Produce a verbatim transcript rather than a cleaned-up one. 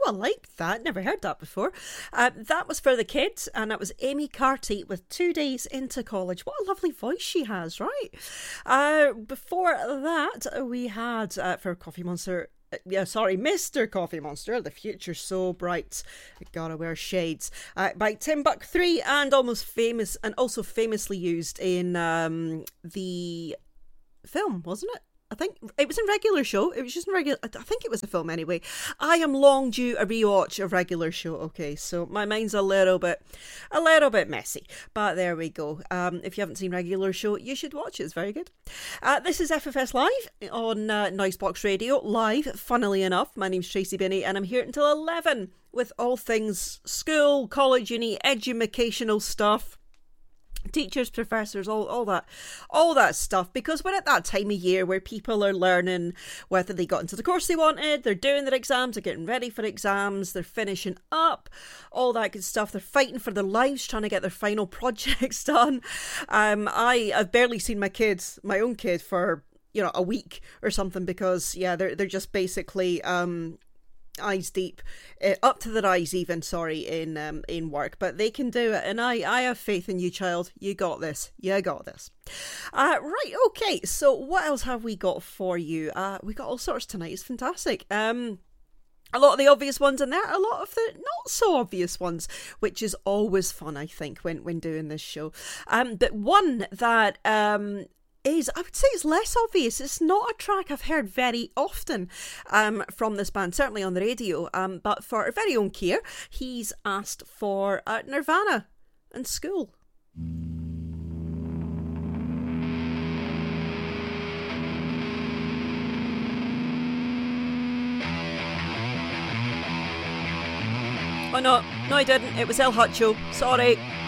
I like that. Never heard that before. Uh, that was for the kids, and that was Amy Carty with Two Days into College. What a lovely voice she has, right? Uh, before that, we had uh, for Coffee Monster. Yeah, sorry, Mister Coffee Monster, The Future's So Bright, I gotta wear shades, uh, by Timbuk three, and almost famous, and also famously used in um, the film, wasn't it? I think it was in Regular Show. It was just in Regular. I think it was a film anyway. I am long due a rewatch of Regular Show. Okay, so my mind's a little bit, a little bit messy. But there we go. Um, if you haven't seen Regular Show, you should watch it. It's very good. Uh, this is F F S Live on uh, Noisebox Radio. Live, funnily enough. My name's Tracy Binney, and I'm here until eleven with all things school, college, uni, educational stuff. Teachers, professors, all, all that all that stuff, because we're at that time of year where people are learning whether they got into the course they wanted, they're doing their exams, they're getting ready for exams, they're finishing up, all that good stuff. They're fighting for their lives, trying to get their final projects done. um, I, I've barely seen my kids, my own kid, for you know a week or something, because yeah, they're, they're just basically um eyes deep, uh, up to their eyes even, sorry, in um, in work, but they can do it, and I, I have faith in you, child. You got this. You got this. Uh, right, okay, so what else have we got for you? Uh, we got all sorts tonight. It's fantastic. Um, a lot of the obvious ones in there, a lot of the not so obvious ones, which is always fun, I think, when, when doing this show. Um, but one that um is, I would say it's less obvious. It's not a track I've heard very often um, from this band, certainly on the radio, um, but for our very own Keir, he's asked for uh, Nirvana and School. Oh no, no I didn't, it was El Hutcho, sorry.